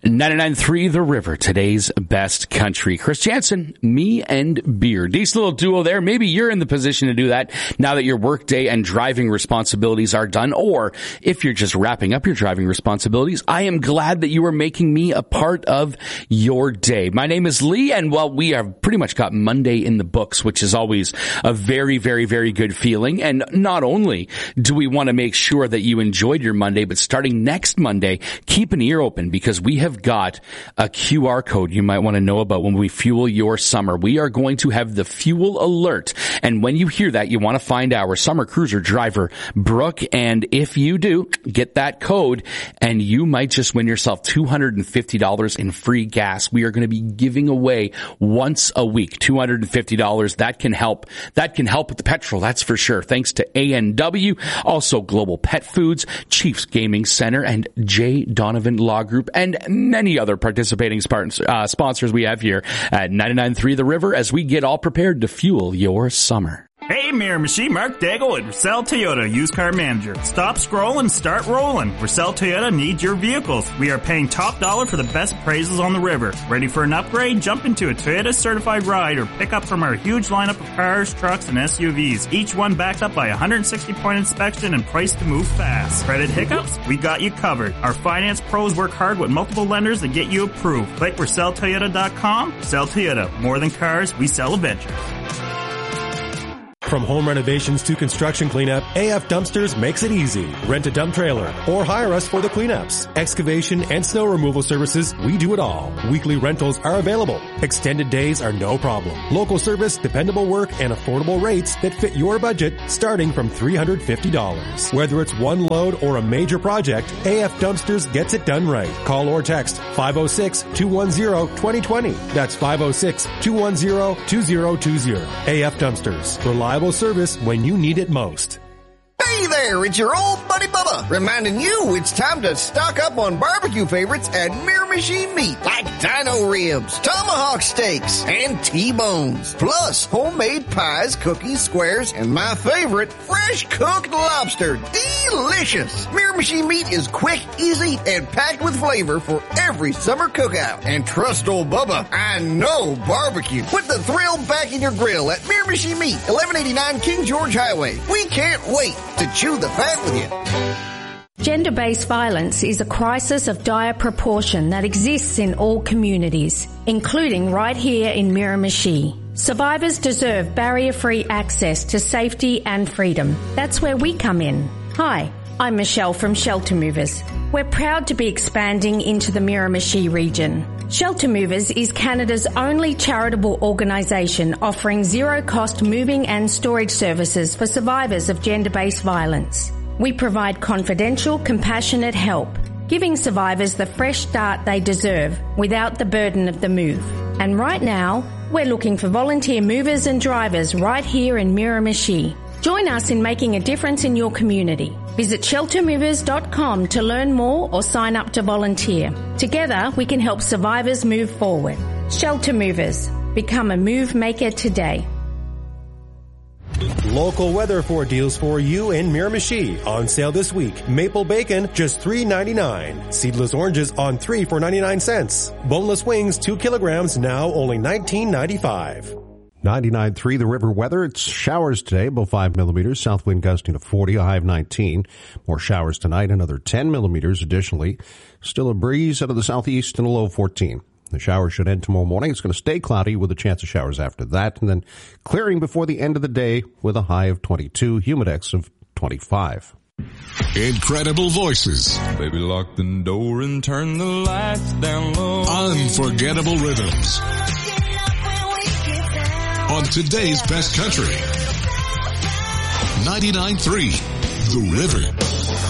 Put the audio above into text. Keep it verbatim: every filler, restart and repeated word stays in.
ninety-nine point three The River, today's best country. Chris Jansen, me and beer. Decent little duo there. Maybe you're in the position to do that now that your workday and driving responsibilities are done. Or if you're just wrapping up your driving responsibilities, I am glad that you are making me a part of your day. My name is Lee, and well, we have pretty much got Monday in the books, which is always a very, very, very good feeling. And not only do we want to make sure that you enjoyed your Monday, but starting next Monday, keep an ear open because we have got a Q R code you might want to know about when we fuel your summer. We are going to have the fuel alert. And when you hear that, you want to find our summer cruiser driver, Brooke. And if you do, get that code and you might just win yourself two hundred fifty dollars in free gas. We are going to be giving away once a week, two hundred fifty dollars. That can help. That can help with the petrol. That's for sure. Thanks to A and W, also Global Pet Foods, Chiefs Gaming Center, and J. Donovan Law Group, and many other participating uh, sponsors we have here at ninety-nine point three The River as we get all prepared to fuel your summer. Hey, Miramichi, Mark Daigle at Roussel Toyota, used car manager. Stop scrolling, start rolling. Roussel Toyota needs your vehicles. We are paying top dollar for the best appraisals on the river. Ready for an upgrade? Jump into a Toyota certified ride or pick up from our huge lineup of cars, trucks, and S U Vs. Each one backed up by a one hundred sixty point inspection and priced to move fast. Credit hiccups? We got you covered. Our finance pros work hard with multiple lenders to get you approved. Click Roussel Toyota dot com. Roussel Toyota. More than cars, we sell adventures. From home renovations to construction cleanup, A F Dumpsters makes it easy. Rent a dump trailer or hire us for the cleanups. Excavation and snow removal services, we do it all. Weekly rentals are available. Extended days are no problem. Local service, dependable work, and affordable rates that fit your budget starting from three hundred fifty dollars. Whether it's one load or a major project, A F Dumpsters gets it done right. Call or text five oh six, two one oh, two oh two oh. That's five oh six, two one oh, two oh two oh. A F Dumpsters. Reliable service when you need it most. Hey there, it's your old buddy Bubba, reminding you it's time to stock up on barbecue favorites at Miramichi Meat, like dino ribs, tomahawk steaks, and T-bones, plus homemade pies, cookies, squares, and my favorite, fresh cooked lobster. Delicious! Miramichi Meat is quick, easy, and packed with flavor for every summer cookout. And trust old Bubba, I know barbecue. Put the thrill back in your grill at Miramichi Meat, eleven eighty-nine King George Highway. We can't wait to chew the fat with you. Gender-based violence is a crisis of dire proportion that exists in all communities, including right here in Miramichi. Survivors deserve barrier-free access to safety and freedom. That's where we come in. Hi, I'm Michelle from Shelter Movers. We're proud to be expanding into the Miramichi region. Shelter Movers is Canada's only charitable organisation offering zero-cost moving and storage services for survivors of gender-based violence. We provide confidential, compassionate help, giving survivors the fresh start they deserve without the burden of the move. And right now, we're looking for volunteer movers and drivers right here in Miramichi. Join us in making a difference in your community. Visit shelter movers dot com to learn more or sign up to volunteer. Together, we can help survivors move forward. Shelter Movers. Become a move maker today. Local Weatherford deals for you in Miramichi. On sale this week. Maple bacon, just three ninety-nine. Seedless oranges on three for ninety-nine cents. Boneless wings, two kilograms, now only nineteen ninety-five. ninety-nine point three The River weather. It's showers today, about five millimeters. South wind gusting to forty, a high of nineteen. More showers tonight, another ten millimeters additionally. Still a breeze out of the southeast and a low fourteen. The showers should end tomorrow morning. It's going to stay cloudy with a chance of showers after that, and then clearing before the end of the day with a high of twenty-two, humidex of twenty-five. Incredible voices. Baby, lock the door and turn the lights down low. Unforgettable rhythms. On today's best country. ninety-nine point three The River.